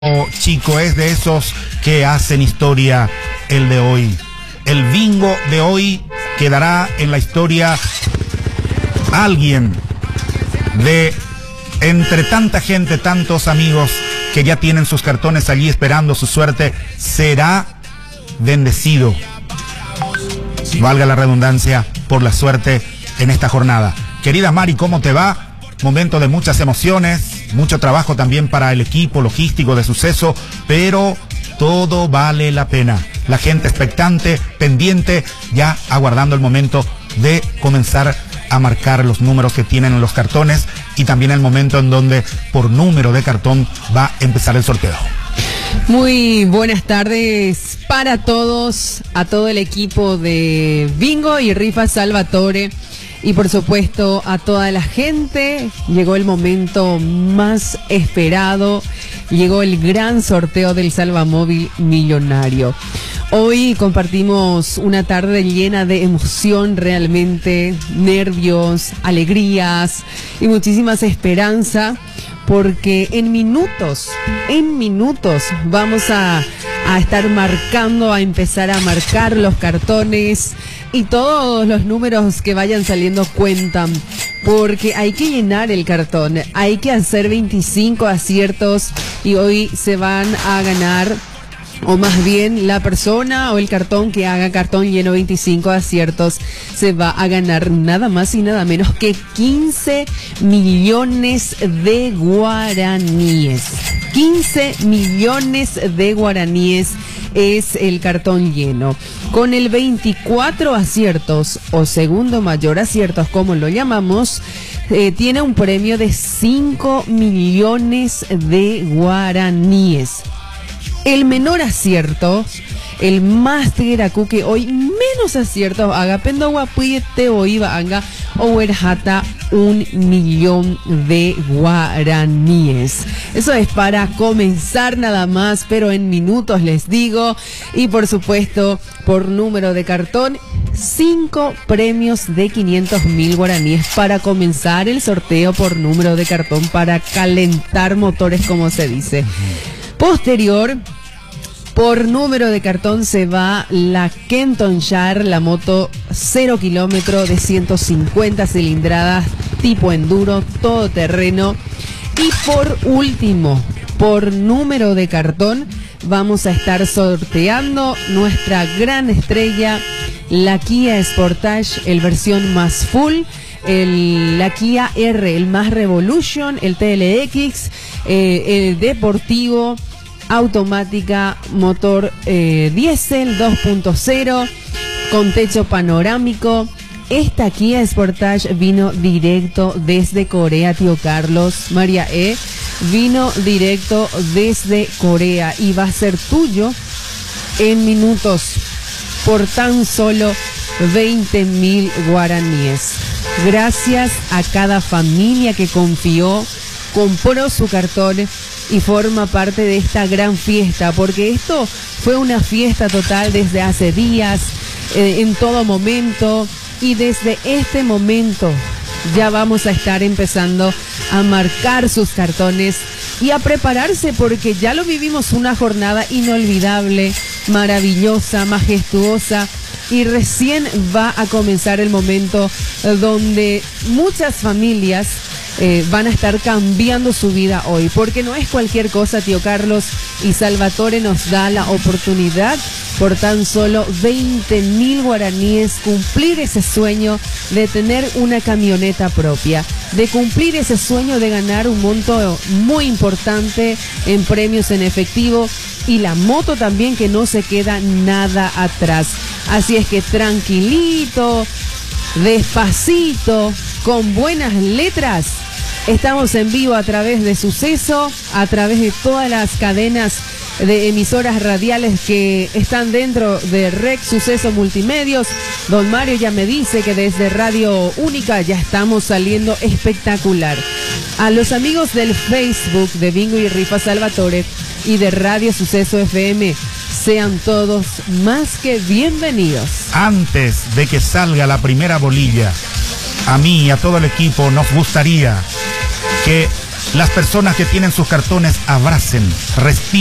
chico, es de esos que hacen historia el de hoy. El bingo de hoy quedará en la historia. Alguien de entre tanta gente, tantos amigos que ya tienen sus cartones allí esperando su suerte, será bendecido, valga la redundancia, por la suerte en esta jornada. Querida Mari, ¿cómo te va? Momento de muchas emociones, mucho trabajo también para el equipo logístico de Suceso, pero todo vale la pena. La gente expectante, pendiente, ya aguardando el momento de comenzar a marcar los números que tienen en los cartones y también el momento en donde por número de cartón va a empezar el sorteo. Muy buenas tardes para todos, a todo el equipo de Bingo y Rifa Salvatore. Y por supuesto a toda la gente. Llegó el momento más esperado, llegó el gran sorteo del Salvamóvil Millonario. Hoy compartimos una tarde llena de emoción, realmente, nervios, alegrías y muchísimas esperanza, porque en minutos vamos a estar marcando, a empezar a marcar los cartones. Y todos los números que vayan saliendo cuentan, porque hay que llenar el cartón, hay que hacer 25 aciertos y hoy se van a ganar, o más bien la persona o el cartón que haga cartón lleno 25 aciertos se va a ganar nada más y nada menos que 15 millones de guaraníes. 15 millones de guaraníes es el cartón lleno. Con el 24 aciertos o segundo mayor aciertos, como lo llamamos, tiene un premio de 5 millones de guaraníes. El menor acierto, el más tigeracu que hoy menos aciertos haga, pendo guapuite o iba anga o erjata 1 millón de guaraníes. Eso es para comenzar nada más, pero en minutos les digo. Y por supuesto, por número de cartón, 5 premios de 500.000 guaraníes para comenzar el sorteo por número de cartón, para calentar motores, como se dice. Posterior, por número de cartón se va la Kenton Shar, la moto 0 kilómetro de 150 cilindradas, tipo enduro, todoterreno. Y por último, por número de cartón, vamos a estar sorteando nuestra gran estrella, la Kia Sportage, el versión más full, la Kia R, el más Revolution, el TLX, el deportivo, automática, motor diésel 2.0 con techo panorámico. Esta Kia Sportage vino directo desde Corea, tío Carlos, María vino directo desde Corea y va a ser tuyo en minutos por tan solo 20.000 guaraníes. Gracias a cada familia que confió, compró su cartón y forma parte de esta gran fiesta, porque esto fue una fiesta total desde hace días, en todo momento, y desde este momento ya vamos a estar empezando a marcar sus cartones y a prepararse, porque ya lo vivimos, una jornada inolvidable, maravillosa, majestuosa, y recién va a comenzar el momento donde muchas familias van a estar cambiando su vida hoy, porque no es cualquier cosa, tío Carlos, y Salvatore nos da la oportunidad por tan solo 20.000 guaraníes cumplir ese sueño de tener una camioneta propia, de cumplir ese sueño de ganar un monto muy importante en premios en efectivo, y la moto también, que no se queda nada atrás. Así es que tranquilito, despacito, con buenas letras. Estamos en vivo a través de Suceso, a través de todas las cadenas de emisoras radiales que están dentro de REC Suceso Multimedios. Don Mario ya me dice que desde Radio Única ya estamos saliendo espectacular. A los amigos del Facebook de Bingo y Rifa Salvatore y de Radio Suceso FM, sean todos más que bienvenidos. Antes de que salga la primera bolilla, a mí y a todo el equipo nos gustaría que Las personas que tienen sus cartones, abracen, respiren.